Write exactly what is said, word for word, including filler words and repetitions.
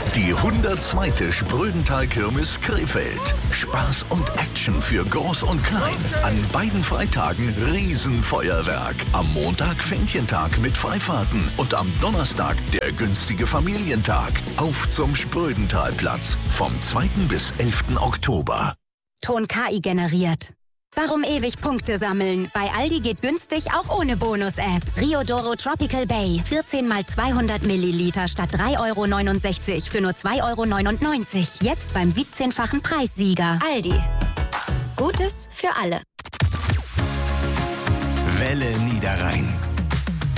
Die hundertzweite Sprödental-Kirmes Krefeld. Spaß und Action für Groß und Klein. An beiden Freitagen Riesenfeuerwerk. Am Montag Fähnchentag mit Freifahrten und am Donnerstag der günstige Familientag. Auf zum Sprödentalplatz vom zweiten bis elften Oktober. Ton K I generiert. Warum ewig Punkte sammeln? Bei Aldi geht günstig auch ohne Bonus-App. Riodoro Tropical Bay. vierzehn mal zweihundert Milliliter statt drei Euro neunundsechzig für nur zwei Euro neunundneunzig. Jetzt beim siebzehnfachen Preissieger. Aldi. Gutes für alle. Welle Niederrhein.